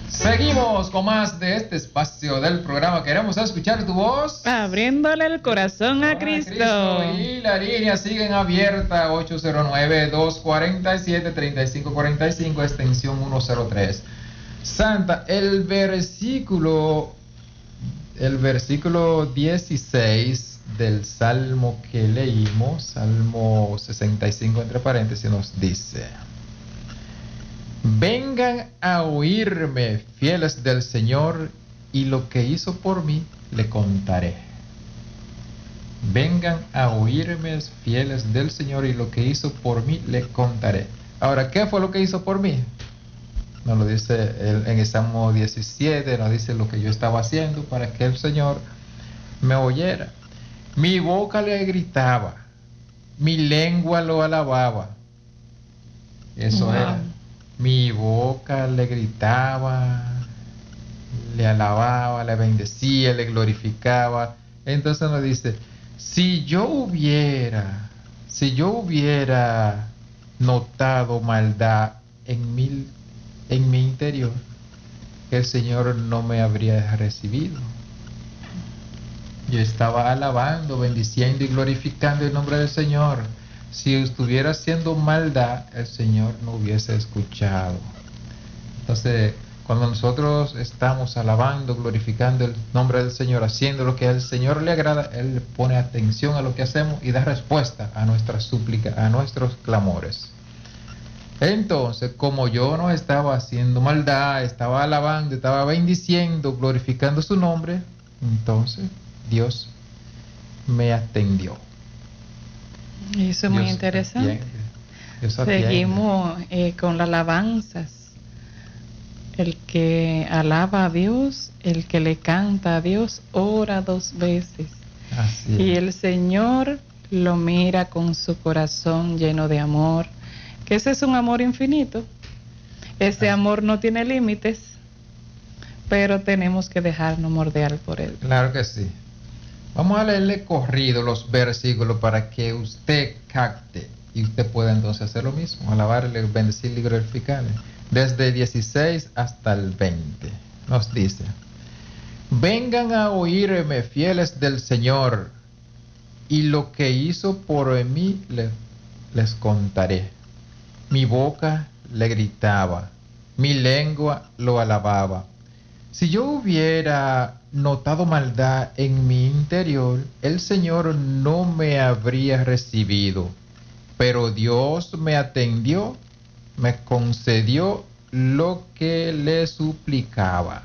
Seguimos con más de este espacio del programa. Queremos escuchar tu voz. Abriéndole el corazón a Cristo. Y la línea sigue abierta, 809-247-3545, extensión 103. Santa, el versículo 16 del Salmo que leímos, Salmo 65 entre paréntesis, nos dice: vengan a oírme, fieles del Señor, y lo que hizo por mí le contaré. Vengan a oírme, fieles del Señor, y lo que hizo por mí le contaré. Ahora, ¿qué fue lo que hizo por mí? Nos lo dice en el Salmo 17, nos dice lo que yo estaba haciendo para que el Señor me oyera. Mi boca le gritaba, mi lengua lo alababa. Eso era. Mi boca le gritaba, le alababa, le bendecía, le glorificaba. Entonces nos dice, si yo hubiera notado maldad en mi interior, el Señor no me habría recibido. Yo estaba alabando, bendiciendo y glorificando el nombre del Señor. Si estuviera haciendo maldad, el Señor no hubiese escuchado. Entonces, cuando nosotros estamos alabando, glorificando el nombre del Señor, haciendo lo que al Señor le agrada, Él pone atención a lo que hacemos y da respuesta a nuestras súplicas, a nuestros clamores. Entonces, como yo no estaba haciendo maldad, estaba alabando, estaba bendiciendo, glorificando su nombre, entonces Dios me atendió. Eso es muy interesante. Seguimos con las alabanzas. El que alaba a Dios, el que le canta a Dios, ora 2 veces. Así es. Y el Señor lo mira con su corazón lleno de amor, que ese es un amor infinito. Ese amor no tiene límites, pero tenemos que dejarnos morder por él. Claro que sí. Vamos a leerle corrido los versículos para que usted capte y usted pueda entonces hacer lo mismo, alabarle, bendecirle y glorificarle. Desde 16 hasta el 20 nos dice: vengan a oírme, fieles del Señor, y lo que hizo por mí les contaré. Mi boca le gritaba, mi lengua lo alababa. Si yo hubiera notado maldad en mi interior, el Señor no me habría recibido. Pero Dios me atendió, me concedió lo que le suplicaba.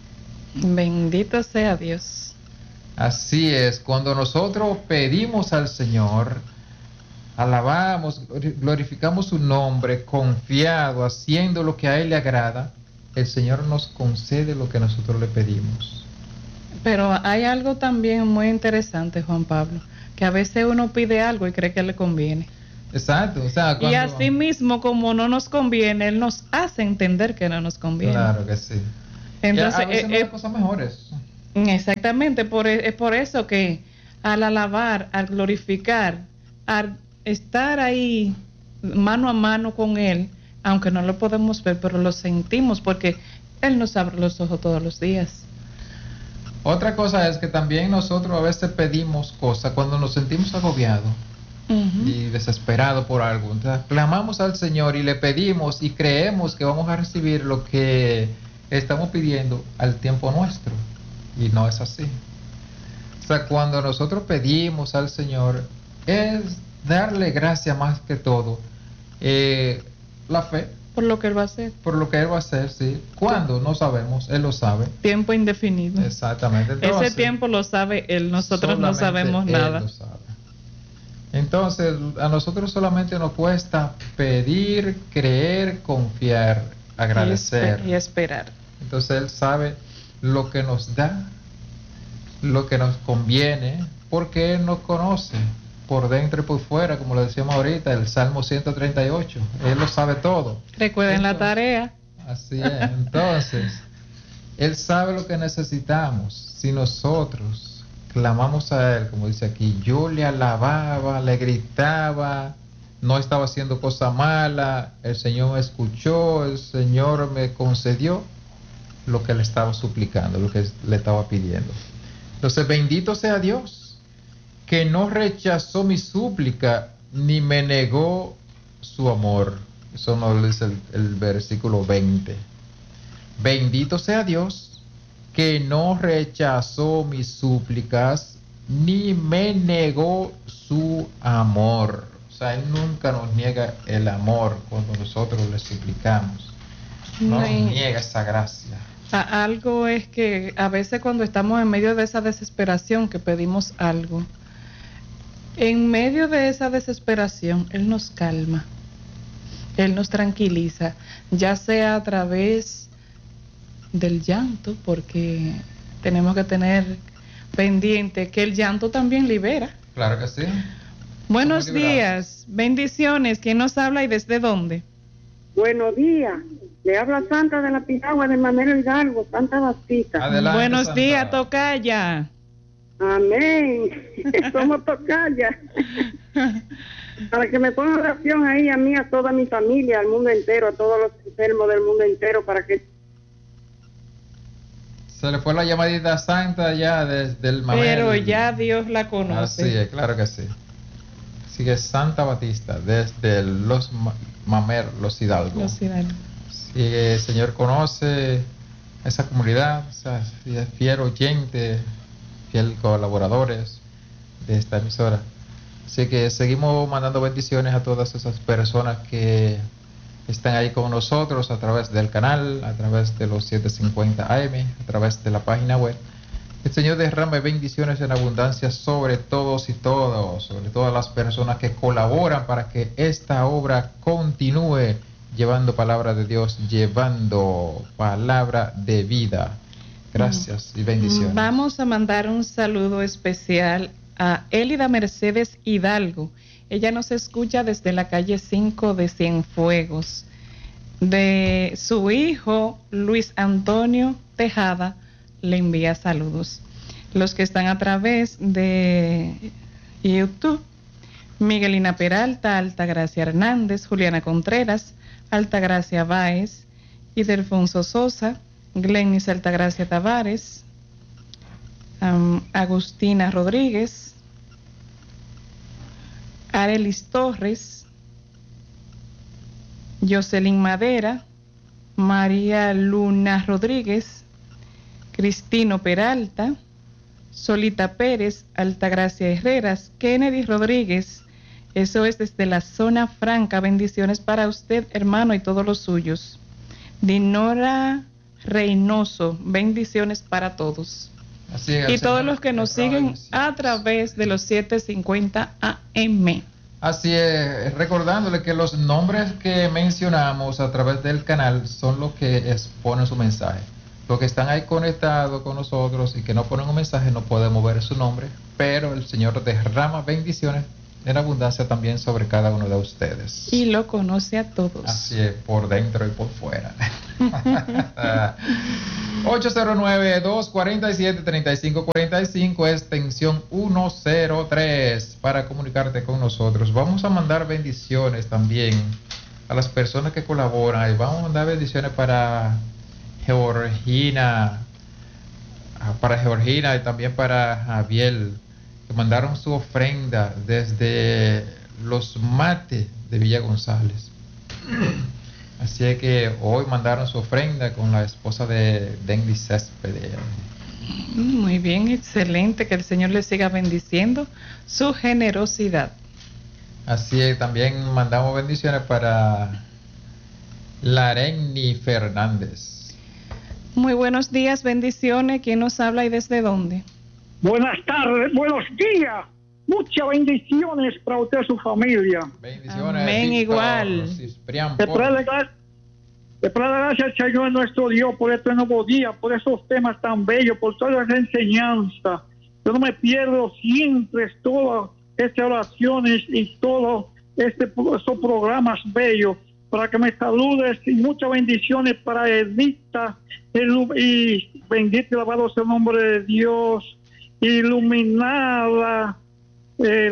Bendito sea Dios. Así es, cuando nosotros pedimos al Señor, alabamos, glorificamos su nombre, confiado, haciendo lo que a Él le agrada, el Señor nos concede lo que nosotros le pedimos. Pero hay algo también muy interesante, Juan Pablo, que a veces uno pide algo y cree que le conviene. Exacto. O sea, y así mismo, como no nos conviene, Él nos hace entender que no nos conviene. Claro que sí. Entonces, a veces cosas mejores. Exactamente, es por eso que al alabar, al glorificar, al estar ahí mano a mano con Él, aunque no lo podemos ver, pero lo sentimos porque Él nos abre los ojos todos los días. Otra cosa es que también nosotros a veces pedimos cosas cuando nos sentimos agobiados y desesperados por algo. Entonces, clamamos al Señor y le pedimos y creemos que vamos a recibir lo que estamos pidiendo al tiempo nuestro. Y no es así. O sea, cuando nosotros pedimos al Señor, es darle gracias más que todo. La fe. Por lo que Él va a hacer. Por lo que Él va a hacer, sí. ¿Cuándo? No sabemos. Él lo sabe. Tiempo indefinido. Exactamente. Entonces, ese tiempo lo sabe Él. Nosotros no sabemos nada. Él lo sabe. Entonces, a nosotros solamente nos cuesta pedir, creer, confiar, agradecer. Y esperar. Entonces, Él sabe lo que nos da, lo que nos conviene, porque Él nos conoce por dentro y por fuera, como lo decíamos ahorita, el Salmo 138. Él lo sabe todo. Recuerden la tarea. Así es. Entonces, Él sabe lo que necesitamos. Si nosotros clamamos a Él, como dice aquí, yo le alababa, le gritaba, no estaba haciendo cosa mala, el Señor me escuchó, el Señor me concedió, lo que le estaba suplicando, lo que le estaba pidiendo. Entonces, bendito sea Dios, que no rechazó mi súplica, ni me negó su amor. Eso nos lo dice el versículo 20. Bendito sea Dios, que no rechazó mis súplicas, ni me negó su amor. O sea, Él nunca nos niega el amor cuando nosotros le suplicamos. No nos niega esa gracia. Algo es que a veces cuando estamos en medio de esa desesperación que pedimos algo, en medio de esa desesperación, Él nos calma, Él nos tranquiliza, ya sea a través del llanto, porque tenemos que tener pendiente que el llanto también libera. Claro que sí. Buenos días, bendiciones. ¿Quién nos habla y desde dónde? Buenos días. Le habla Santa de la Piragua de Manuel Hidalgo, Santa Batista. Adelante, buenos Santa. días, tocaya. Amén. Somos tocaya. Para que me ponga oración ahí a mí, a toda mi familia, al mundo entero, a todos los enfermos del mundo entero, para que... Se le fue la llamadita Santa ya desde el Mamel. Pero ya Dios la conoce. Así es, claro que sí. Así que Santa Batista, desde los Mamer, los Hidalgo. Los Hidalgo. Sí, el Señor conoce esa comunidad, o sea, fiel oyente, fiel colaboradores de esta emisora. Así que seguimos mandando bendiciones a todas esas personas que están ahí con nosotros a través del canal, a través de los 750 AM, a través de la página web. El Señor derrame bendiciones en abundancia sobre todos y todos, sobre todas las personas que colaboran para que esta obra continúe llevando palabra de Dios, llevando palabra de vida. Gracias y bendiciones. Vamos a mandar un saludo especial a Élida Mercedes Hidalgo. Ella nos escucha desde la calle 5 de Cienfuegos. De su hijo Luis Antonio Tejada le envía saludos. Los que están a través de YouTube: Miguelina Peralta, Altagracia Hernández, Juliana Contreras, Altagracia Báez, Idelfonso Sosa, Glenis Altagracia Tavares, Agustina Rodríguez, Arelis Torres, Jocelyn Madera, María Luna Rodríguez, Cristino Peralta, Solita Pérez, Altagracia Herreras, Kennedy Rodríguez. Eso es desde la zona franca. Bendiciones para usted, hermano, y todos los suyos. Dinora Reynoso, bendiciones para todos. Así es, y todos los que nos siguen a través de los 750 AM. Así es, recordándole que los nombres que mencionamos a través del canal son los que exponen su mensaje. Los que están ahí conectados con nosotros y que no ponen un mensaje no podemos ver su nombre, pero el Señor derrama bendiciones en abundancia también sobre cada uno de ustedes. Y lo conoce a todos. Así es, por dentro y por fuera. 809-247-3545, extensión 103 para comunicarte con nosotros. Vamos a mandar bendiciones también a las personas que colaboran y vamos a mandar bendiciones para Georgina y también para Javier, que mandaron su ofrenda desde Los Mates de Villa González. Así es que hoy mandaron su ofrenda con la esposa de Denny Céspedes. Muy bien, excelente, que el Señor le siga bendiciendo su generosidad. Así es, también mandamos bendiciones para Lareni Fernández. Muy buenos días, bendiciones. ¿Quién nos habla y desde dónde? Buenas tardes, buenos días. Muchas bendiciones para usted y su familia. Bendiciones. Amén, Víctor, igual. Le pido gracias al Señor nuestro Dios por este nuevo día, por esos temas tan bellos, por todas las enseñanzas. Yo no me pierdo siempre todas estas oraciones y todos estos programas bellos, para que me saludes y muchas bendiciones para Edita y bendito y alabado sea el nombre de Dios. Iluminada,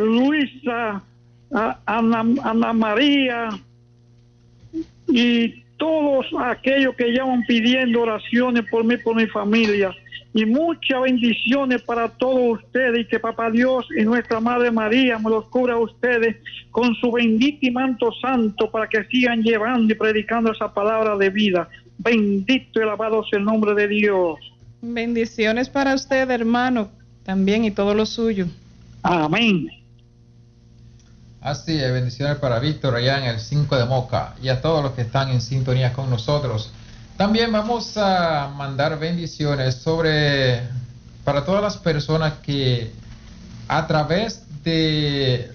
Luisa, Ana María y todos aquellos que llaman pidiendo oraciones por mí, por mi familia. Y muchas bendiciones para todos ustedes, y que Papá Dios y nuestra Madre María me los cubra a ustedes con su bendito y manto santo, para que sigan llevando y predicando esa palabra de vida. Bendito y alabado sea el nombre de Dios. Bendiciones para usted, hermano, también, y todo lo suyo. Amén. Así es, bendiciones para Víctor allá en el 5 de Moca y a todos los que están en sintonía con nosotros. También vamos a mandar bendiciones para todas las personas que a través de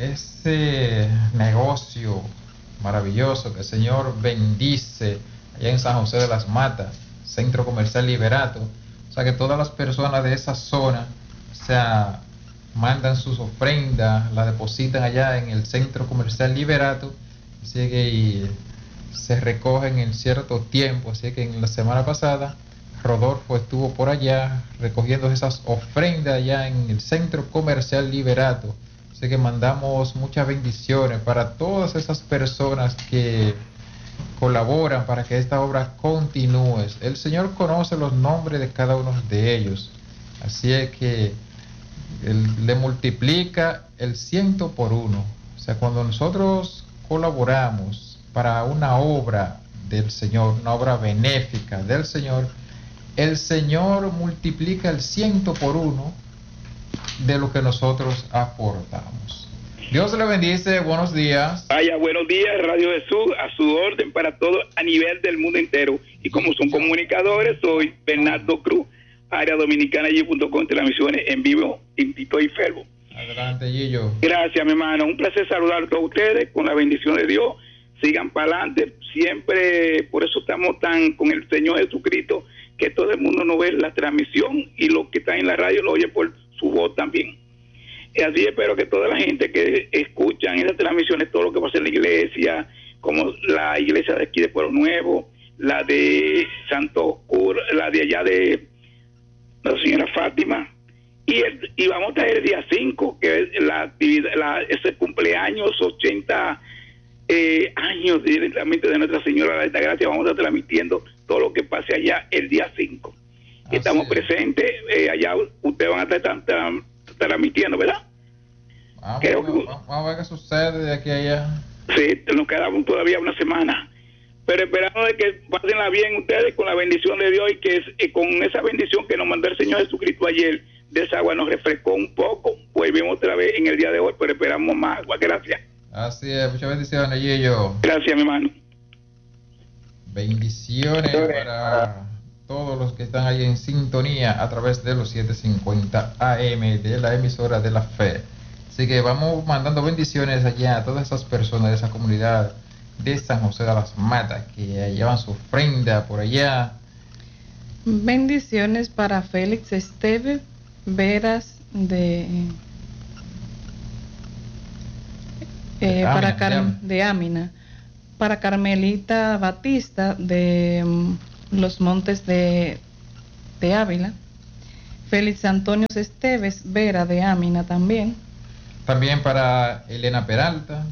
ese negocio maravilloso que el Señor bendice allá en San José de las Matas, Centro Comercial Liberato, o sea que todas las personas de esa zona, o sea, mandan sus ofrendas, las depositan allá en el Centro Comercial Liberato, así que se recogen en cierto tiempo. Así que en la semana pasada Rodolfo estuvo por allá recogiendo esas ofrendas allá en el Centro Comercial Liberato. Así que mandamos muchas bendiciones para todas esas personas que colaboran para que esta obra continúe. El Señor conoce los nombres de cada uno de ellos, así es que Él le multiplica el 100 por 1. O sea, cuando nosotros colaboramos para una obra del Señor, una obra benéfica del Señor, el Señor multiplica el 100 por 1 de lo que nosotros aportamos. Dios le bendice, buenos días. Vaya, buenos días, Radio Jesús, a su orden para todo a nivel del mundo entero. Y como son comunicadores, soy Bernardo Cruz, área dominicana y.com, transmisiones en vivo, en Tito y Ferbo. Adelante, Gillo. Gracias, mi hermano. Un placer saludar a todos ustedes con la bendición de Dios. Sigan para adelante. Siempre, por eso estamos tan con el Señor Jesucristo, que todo el mundo nos ve la transmisión y los que están en la radio lo oye por su voz también. Y así espero que toda la gente que escuchan esas transmisiones, todo lo que pasa en la iglesia, como la iglesia de aquí de Pueblo Nuevo, la de Santo Cur, la de allá de la señora Fátima, y vamos a traer el día 5, que es la actividad, ese cumpleaños, 80 años directamente de Nuestra Señora de la Alta Gracia. Vamos a estar transmitiendo todo lo que pase allá el día 5. Estamos presentes, allá ustedes van a estar transmitiendo, ¿verdad? Vamos a ver qué sucede de aquí a allá. Sí, nos quedamos todavía una semana, pero esperamos de que pasenla bien ustedes con la bendición de Dios, y que con esa bendición que nos mandó el Señor Jesucristo ayer, de esa agua nos refrescó un poco. Volvemos otra vez en el día de hoy, pero esperamos más agua. Gracias. Así es, muchas bendiciones, Gillo. Gracias, mi hermano. Bendiciones para todos los que están ahí en sintonía a través de los 750 AM de la emisora de la fe. Así que vamos mandando bendiciones allá a todas esas personas de esa comunidad de San José de las Matas que llevan su ofrenda por allá. Bendiciones para Félix Esteve Veras de Ámina, para Carmelita Batista de los Montes de Ávila, Félix Antonio Esteves Vera de Ámina también para Elena Peralta,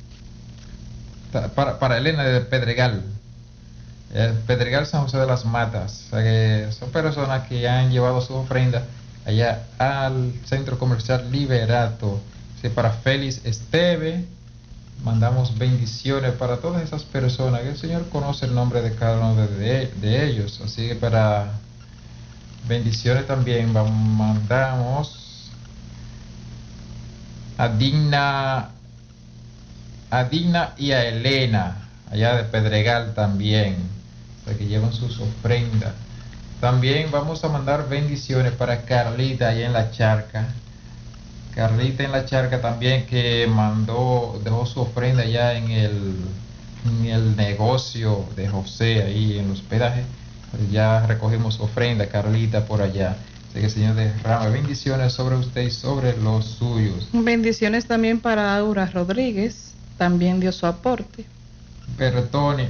para Elena de Pedregal, Pedregal San José de las Matas. O sea que son personas que han llevado su ofrenda allá al Centro Comercial Liberato. Sí, para Félix Esteve mandamos bendiciones para todas esas personas, que el Señor conoce el nombre de cada uno de ellos. Así que para bendiciones también mandamos a Digna y a Elena allá de Pedregal también, o sea, que llevan sus ofrendas. También vamos a mandar bendiciones para Carlita allá en la Charca. Carlita en la Charca también, que dejó su ofrenda allá en el negocio de José, ahí en el hospedaje. Pues ya recogimos ofrenda, Carlita, por allá. Así que el Señor derrame bendiciones sobre usted y sobre los suyos. Bendiciones también para Aura Rodríguez, también dio su aporte. Bertoni.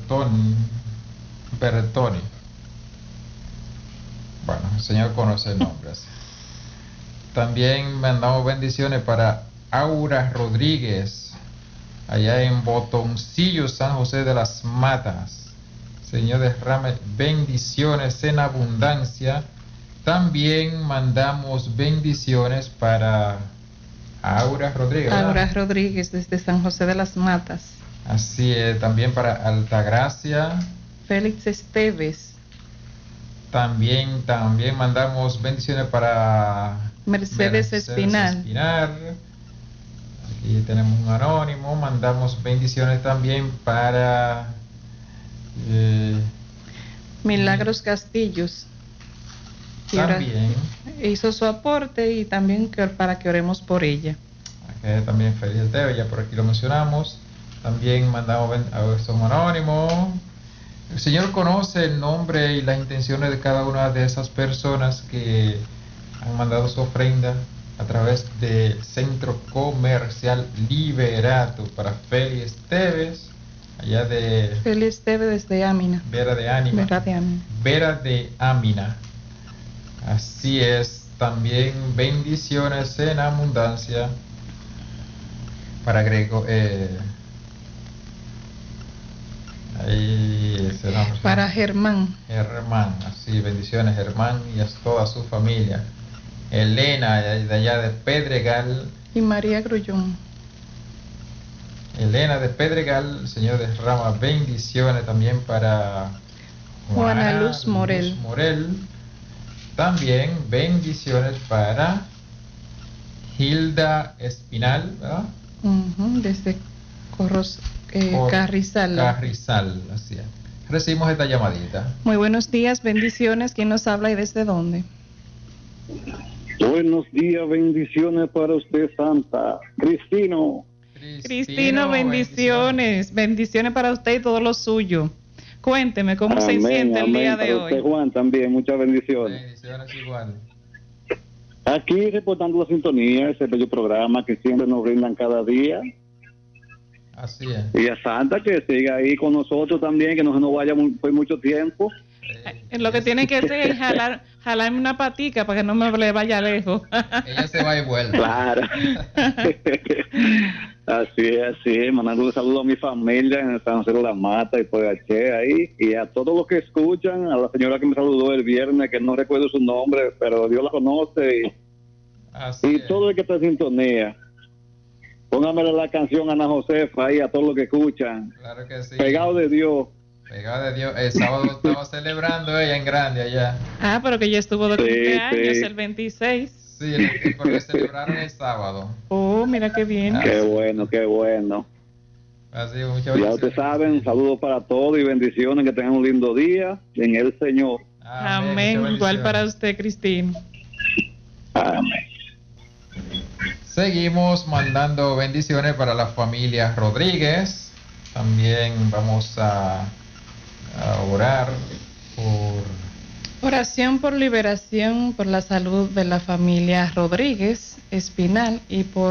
Bueno, el Señor conoce el nombre. También mandamos bendiciones para Aura Rodríguez, allá en Botoncillo, San José de las Matas. Señor, derrame bendiciones en abundancia. También mandamos bendiciones para Aura Rodríguez, ¿verdad? Aura Rodríguez desde San José de las Matas. Así es, también para Altagracia. Félix Esteves. También mandamos bendiciones para Mercedes Espinal. Aquí tenemos un anónimo. Mandamos bendiciones también para Milagros Castillos. También. Hizo su aporte y también para que oremos por ella. Aquí también feliz Teo, ya por aquí lo mencionamos. También mandamos a un anónimo. El Señor conoce el nombre y las intenciones de cada una de esas personas que han mandado su ofrenda a través del Centro Comercial Liberato para Feli Esteves, allá de Feli Esteves desde Ámina. Vera de Ámina. Así es. También bendiciones en abundancia para para Germán, así, bendiciones Germán y a toda su familia. Elena, de allá de Pedregal. Y María Grullón. Elena de Pedregal, el Señor derrama bendiciones también para Juana Luz Morel. También bendiciones para Hilda Espinal, ¿verdad? Desde Carrizal. Así es. Recibimos esta llamadita. Muy buenos días, bendiciones. ¿Quién nos habla y desde dónde? Buenos días, bendiciones para usted, Santa. Cristino, bendiciones. Bendiciones para usted y todo lo suyo. Cuénteme cómo se siente el día de hoy. Usted, Juan, también, muchas bendiciones. Bendiciones igual. Aquí reportando la sintonía, ese bello programa que siempre nos brindan cada día. Así es. Y a Santa que siga ahí con nosotros también, que no se nos vaya por mucho tiempo. Lo que tiene que hacer es jalarme una patica para que no me le vaya lejos. Ella se va y vuelve. Claro. Así es, mandando un saludo a mi familia en San José de la Mata y Pogaché ahí, y a todos los que escuchan, a la señora que me saludó el viernes, que no recuerdo su nombre, pero Dios la conoce, y todo el que está en sintonía. Póngamele la canción Ana Josefa ahí a todos los que escuchan. Claro que sí. Pegado de Dios. El sábado estaba celebrando ella en grande allá. Pero que ya estuvo de cumpleaños el 26. Sí, porque celebraron el sábado. Oh, mira qué bien. Qué bueno. Así, muchas ya ustedes saben, saludos para todos y bendiciones, que tengan un lindo día en el Señor. Amén. Igual para usted, Cristín. Amén. Seguimos mandando bendiciones para la familia Rodríguez. También vamos a orar por... Oración por liberación, por la salud de la familia Rodríguez Espinal y por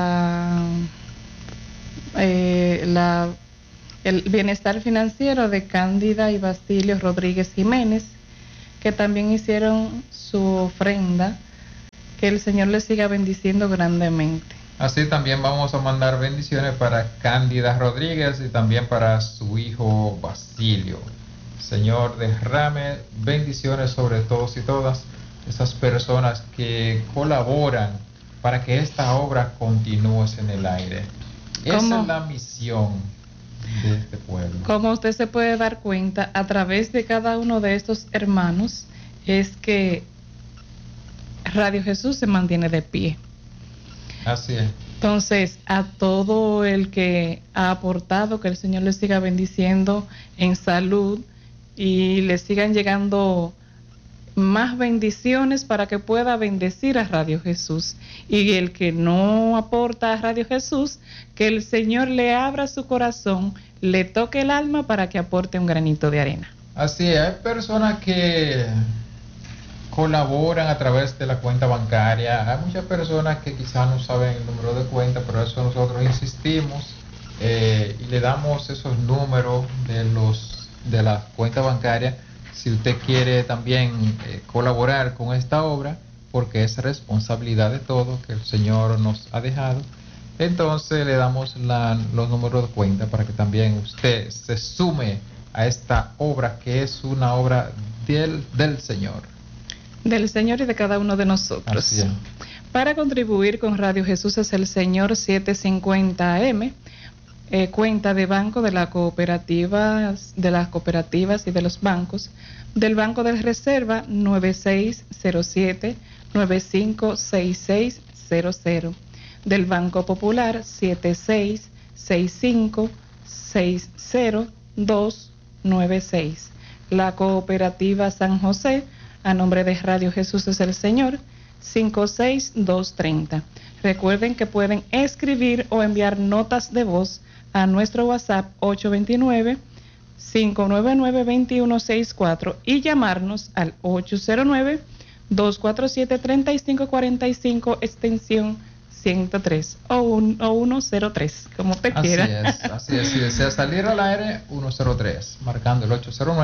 el bienestar financiero de Cándida y Basilio Rodríguez Jiménez, que también hicieron su ofrenda. Que el Señor les siga bendiciendo grandemente. Así también vamos a mandar bendiciones para Cándida Rodríguez y también para su hijo Basilio. Señor, derrame bendiciones sobre todos y todas esas personas que colaboran para que esta obra continúe en el aire. Esa es la misión de este pueblo. Como usted se puede dar cuenta, a través de cada uno de estos hermanos es que Radio Jesús se mantiene de pie. Así es. Entonces, a todo el que ha aportado, que el Señor les siga bendiciendo en salud y les sigan llegando más bendiciones para que pueda bendecir a Radio Jesús. Y el que no aporta a Radio Jesús, que el Señor le abra su corazón, le toque el alma para que aporte un granito de arena. Así es, hay personas que colaboran a través de la cuenta bancaria. Hay muchas personas que quizás no saben el número de cuenta, pero eso nosotros insistimos y le damos esos números de la cuenta bancaria si usted quiere también colaborar con esta obra, porque es responsabilidad de todos que el Señor nos ha dejado Entonces le damos los números de cuenta para que también usted se sume a esta obra que es una obra del Señor. Del Señor y de cada uno de nosotros. Así es. Para contribuir con Radio Jesús es el Señor 750 AM, cuenta de banco de las cooperativas y de los bancos, del Banco de Reserva 9607-956600, del Banco Popular 7665600296, la Cooperativa San José, a nombre de Radio Jesús es el Señor, 56230. Recuerden que pueden escribir o enviar notas de voz a nuestro WhatsApp 829-599-2164 y llamarnos al 809-247-3545 extensión 103 o 103, como usted quiera. Así es. Si desea salir al aire, 103, marcando el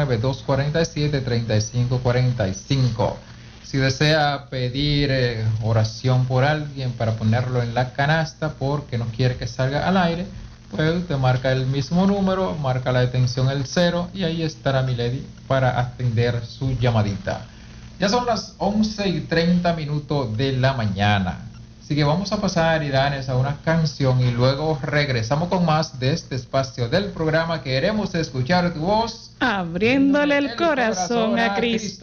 809-247-3545. Si desea pedir oración por alguien para ponerlo en la canasta porque no quiere que salga al aire, pues usted marca el mismo número, marca la detención el 0 y ahí estará Milady para atender su llamadita. Ya son las 11:30 de la mañana. Así que vamos a pasar, Iranes, a una canción y luego regresamos con más de este espacio del programa. Queremos escuchar tu voz. Abriéndole el corazón a Cristo.